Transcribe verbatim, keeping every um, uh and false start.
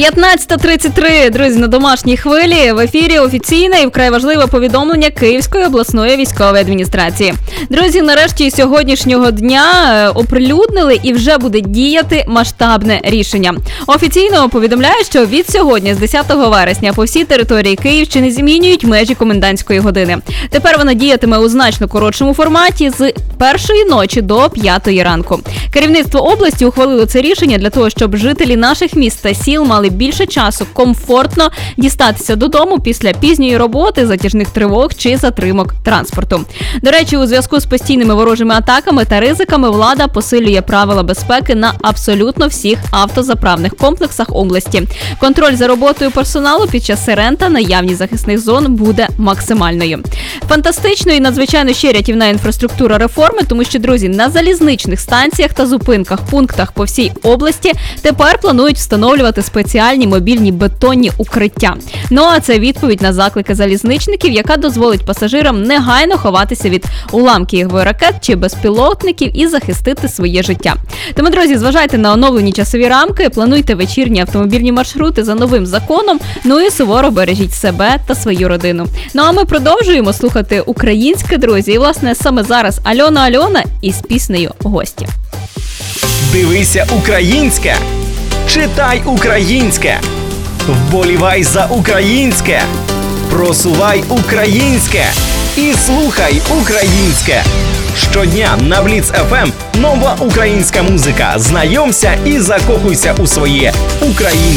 п'ятнадцята тридцять три, друзі, на домашній хвилі в ефірі офіційне і вкрай важливе повідомлення Київської обласної військової адміністрації. Друзі, нарешті сьогоднішнього дня оприлюднили і вже буде діяти масштабне рішення. Офіційно повідомляє, що від сьогодні, з десятого вересня, по всій території Київщини змінюють межі комендантської години. Тепер вона діятиме у значно коротшому форматі з першої ночі до п'ятої ранку. Керівництво області ухвалило це рішення для того, щоб жителі наших міст та сіл мали більше часу комфортно дістатися додому після пізньої роботи, затяжних тривог чи затримок транспорту. До речі, у зв'язку з постійними ворожими атаками та ризиками влада посилює правила безпеки на абсолютно всіх автозаправних комплексах області. Контроль за роботою персоналу під час сирен та наявність захисних зон буде максимальною. Фантастичною і надзвичайно ще рятівна інфраструктура реформи, тому що, друзі, на залізничних станціях та зупинках, пунктах по всій області тепер планують встановлювати спеціальні мобільні бетонні укриття. Ну а це відповідь на заклики залізничників, яка дозволить пасажирам негайно ховатися від уламків ракет чи безпілотників і захистити своє життя. Тому, друзі, зважайте на оновлені часові рамки, плануйте вечірні автомобільні маршрути за новим законом, ну і суворо бережіть себе та свою родину. Ну а ми продовжуємо слухати українське, друзі, і, власне, саме зараз Альона Альона із піснею «Гості». Дивися українське, читай українське, вболівай за українське, просувай українське і слухай українське. Щодня на Бліц еф ем нова українська музика. Знайомся і закохуйся у своє українське.